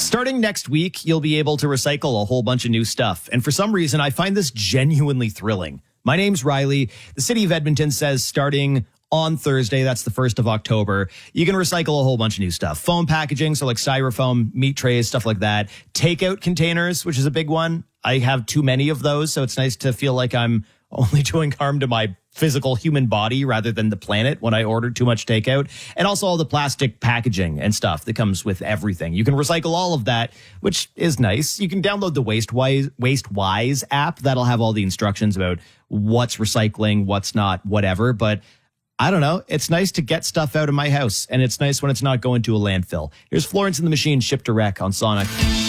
Starting next week, you'll be able to recycle a whole bunch of new stuff. And for some reason, I find this genuinely thrilling. My name's Riley. The city of Edmonton says starting on Thursday, that's the 1st of October, you can recycle a whole bunch of new stuff. Foam packaging, so like styrofoam, meat trays, stuff like that. Takeout containers, which is a big one. I have too many of those, so it's nice to feel like I'm only doing harm to my physical human body rather than the planet when I order too much takeout. And also all the plastic packaging and stuff that comes with everything. You can recycle all of that, which is nice. You can download the WasteWise app. That'll have all the instructions about what's recycling, what's not, whatever. But I don't know. It's nice to get stuff out of my house, and it's nice when it's not going to a landfill. Here's Florence and the Machine, Ship to Wreck on Sonic.